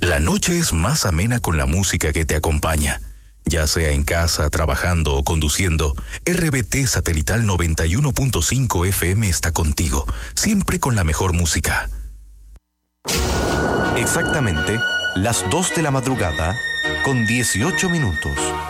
La noche es más amena con la música que te acompaña. Ya sea en casa, trabajando o conduciendo, RBT Satelital 91.5 FM está contigo, siempre con la mejor música. Exactamente las 2 de la madrugada, con 18 minutos.